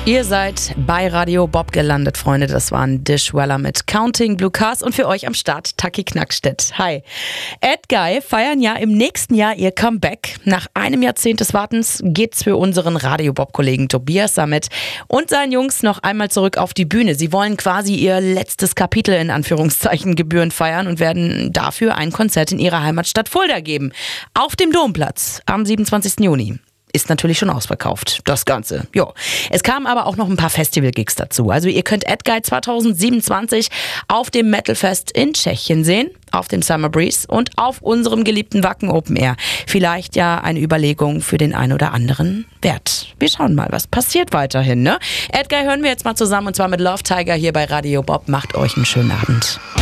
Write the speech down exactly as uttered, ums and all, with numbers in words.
Ihr seid bei Radio Bob gelandet, Freunde. Das waren Dishwaller mit Counting Blue Cars und für euch am Start Taki Knackstedt. Hi. Edguy feiern ja im nächsten Jahr ihr Comeback. Nach einem Jahrzehnt des Wartens geht's für unseren Radio Bob-Kollegen Tobias Sammet und seinen Jungs noch einmal zurück auf die Bühne. Sie wollen quasi ihr letztes Kapitel in Anführungszeichen gebührend feiern und werden dafür ein Konzert in ihrer Heimatstadt Fulda geben. Auf dem Domplatz am siebenundzwanzigsten Juni. Ist natürlich schon ausverkauft, das Ganze. Jo. Es kamen aber auch noch ein paar Festival-Gigs dazu. Also ihr könnt Edguy zwanzig siebenundzwanzig auf dem Metalfest in Tschechien sehen, auf dem Summer Breeze und auf unserem geliebten Wacken Open Air. Vielleicht ja eine Überlegung für den einen oder anderen wert. Wir schauen mal, was passiert weiterhin, ne? Edguy hören wir jetzt mal zusammen und zwar mit Love Tiger hier bei Radio Bob. Macht euch einen schönen Abend.